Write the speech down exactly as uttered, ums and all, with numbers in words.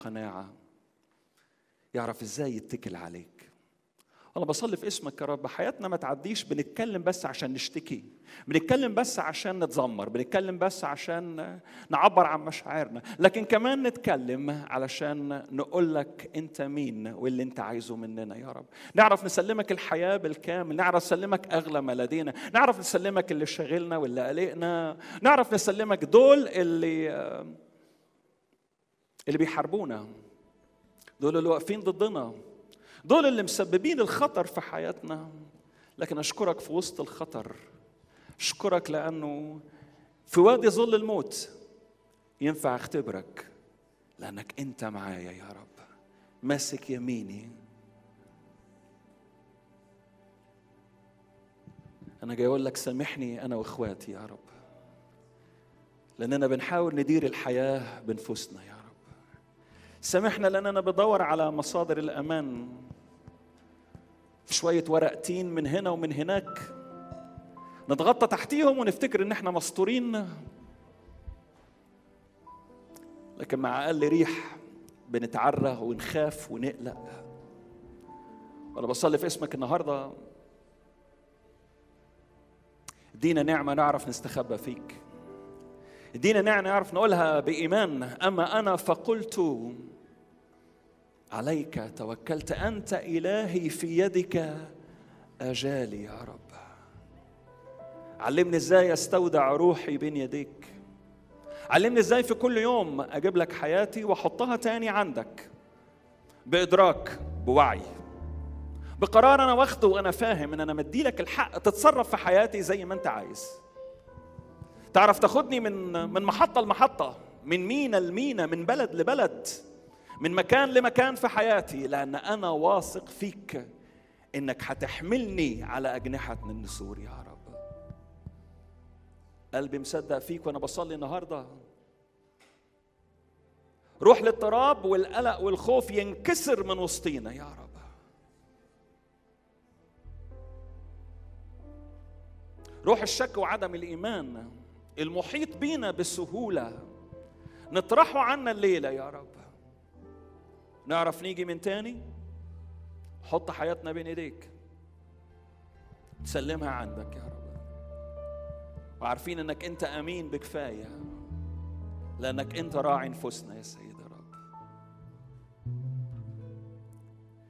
قناعة، يعرف ازاي يتكل عليك. أنا بصلي في اسمك يا رب حياتنا ما تعديش بنتكلم بس عشان نشتكي، بنتكلم بس عشان نتذمر، بنتكلم بس عشان نعبر عن مشاعرنا، لكن كمان نتكلم علشان نقول لك أنت مين واللي أنت عايزه مننا يا رب. نعرف نسلمك الحياة بالكامل، نعرف نسلمك أغلى ما لدينا، نعرف نسلمك اللي شغلنا واللي قلقنا، نعرف نسلمك دول اللي اللي بيحاربونا، دول اللي واقفين ضدنا، دول اللي مسببين الخطر في حياتنا. لكن أشكرك في وسط الخطر، أشكرك لأنه في وادي ظل الموت ينفع اختبرك، لأنك أنت معايا يا رب، ماسك يميني. أنا جاي أقول لك سامحني أنا وإخواتي يا رب، لأننا بنحاول ندير الحياة بنفسنا يا رب. سامحنا لأننا بدور على مصادر الأمان في شوية ورق تين من هنا ومن هناك، نتغطى تحتيهم ونفتكر إن احنا مستورين، لكن مع أقل ريح بنتعرى ونخاف ونقلق. وأنا بصلي في اسمك النهاردة ادينا نعمة نعرف نستخبى فيك، ادينا نعمة نعرف نقولها بإيمان، أما أنا فقلت عليك توكلت، أنت إلهي في يدك أجالي يا رب. علمني إزاي أستودع روحي بين يديك، علمني إزاي في كل يوم أجيب لك حياتي وأحطها تاني عندك بإدراك، بوعي، بقرار أنا واخده وأنا فاهم إن أنا مدي لك الحق تتصرف في حياتي زي ما أنت عايز. تعرف تاخدني من من محطة لمحطة، من مينا لمينا، من بلد لبلد، من مكان لمكان في حياتي، لأن أنا واثق فيك إنك هتحملني على أجنحة من النسور يا رب. قلبي مصدق فيك وأنا بصلي النهاردة روح الاضطراب والقلق والخوف ينكسر من وسطينا يا رب. روح الشك وعدم الإيمان المحيط بينا بسهولة نطرحه عنا الليلة يا رب. نعرف نيجي من تاني، حط حياتنا بين ايديك، تسلمها عندك يا رب، وعارفين انك انت امين بكفاية، لانك انت راعي نفوسنا يا سيدي.